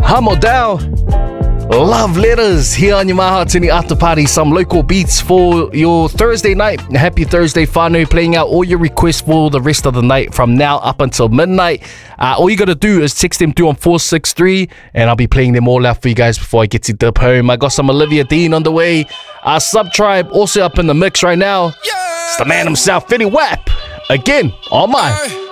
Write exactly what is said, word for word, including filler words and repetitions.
Hamodao. Love letters here on your Mahatini After Party. Some local beats for your Thursday night. Happy Thursday, whānau. Playing out all your requests for the rest of the night from now up until midnight. Uh, all you got to do is text them through on four six three and I'll be playing them all out for you guys before I get to dip home. I got some Olivia Dean on the way. Our Subtribe also up in the mix right now. It's the man himself, Fetty Wap. Again, on mine.